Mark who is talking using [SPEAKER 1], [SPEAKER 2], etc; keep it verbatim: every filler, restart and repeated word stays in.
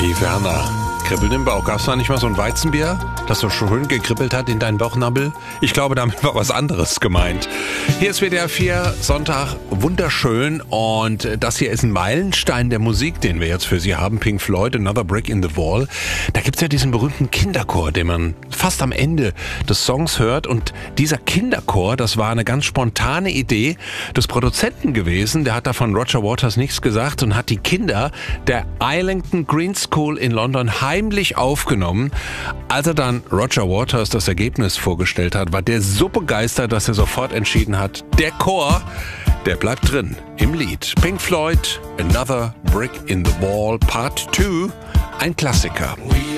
[SPEAKER 1] Hey Werner, Kribbeln im Bauch. Gab's da nicht mal so ein Weizenbier, das so schön gekribbelt hat in deinen Bauchnabel? Ich glaube, damit war was anderes gemeint. Hier ist W D R vier, Sonntag, wunderschön. Und das hier ist ein Meilenstein der Musik, den wir jetzt für Sie haben. Pink Floyd, Another Brick in the Wall. Da gibt's ja diesen berühmten Kinderchor, den man fast am Ende des Songs hört. Und dieser Kinderchor, das war eine ganz spontane Idee des Produzenten gewesen. Der hat da von Roger Waters nichts gesagt und hat die Kinder der Islington Green School in London heimlich aufgenommen. Als er dann Roger Waters das Ergebnis vorgestellt hat, war der so begeistert, dass er sofort entschieden hat, der Chor, der bleibt drin im Lied. Pink Floyd, Another Brick in the Wall, Part zwei, ein Klassiker.